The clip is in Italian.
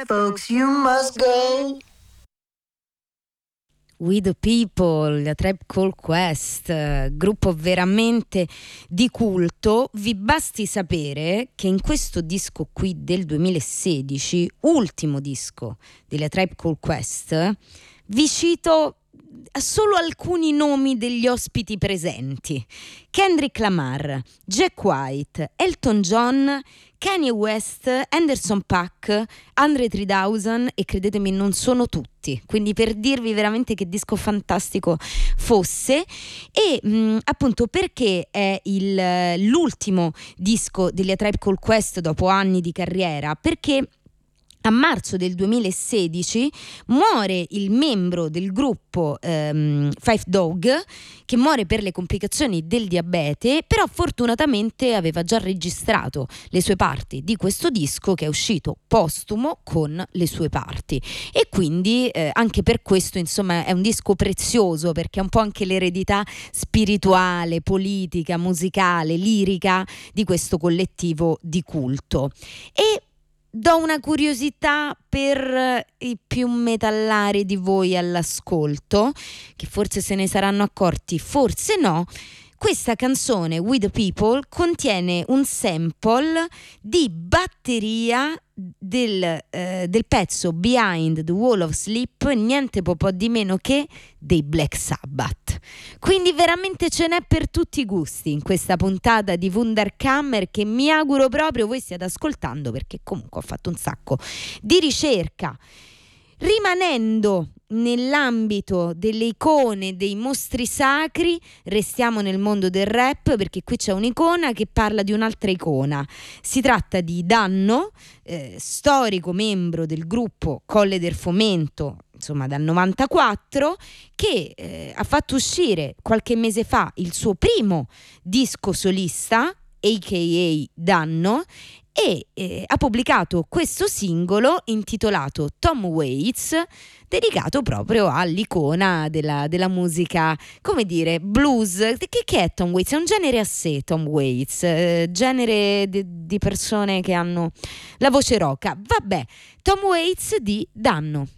folks, you must go. We the People, la Tribe Called Quest, gruppo veramente di culto. Vi basti sapere che in questo disco qui del 2016, ultimo disco della Tribe Called Quest, vi cito solo alcuni nomi degli ospiti presenti: Kendrick Lamar, Jack White, Elton John, Kanye West, Anderson .Paak, Andre 3000, e credetemi non sono tutti, quindi per dirvi veramente che disco fantastico fosse. E appunto perché è l'ultimo disco degli Tribe Called Quest dopo anni di carriera? Perché a marzo del 2016 muore il membro del gruppo Phife Dawg, che muore per le complicazioni del diabete, però fortunatamente aveva già registrato le sue parti di questo disco, che è uscito postumo con le sue parti, e quindi anche per questo insomma è un disco prezioso, perché è un po' anche l'eredità spirituale, politica, musicale, lirica di questo collettivo di culto. E do una curiosità per i più metallari di voi all'ascolto, che forse se ne saranno accorti, forse no. Questa canzone, We the People, contiene un sample di batteria del pezzo Behind the Wall of Sleep, niente po' di meno che dei Black Sabbath. Quindi veramente ce n'è per tutti i gusti in questa puntata di Wunderkammer, che mi auguro proprio voi stiate ascoltando, perché comunque ho fatto un sacco di ricerca. Rimanendo nell'ambito delle icone, dei mostri sacri, restiamo nel mondo del rap, perché qui c'è un'icona che parla di un'altra icona. Si tratta di Danno, storico membro del gruppo Colle del Fomento, insomma dal 94, che ha fatto uscire qualche mese fa il suo primo disco solista, a.k.a. Danno, e ha pubblicato questo singolo intitolato Tom Waits, dedicato proprio all'icona della musica, come dire, blues. Che è Tom Waits? È un genere a sé, Tom Waits, genere di persone che hanno la voce roca. Vabbè, Tom Waits di Danno.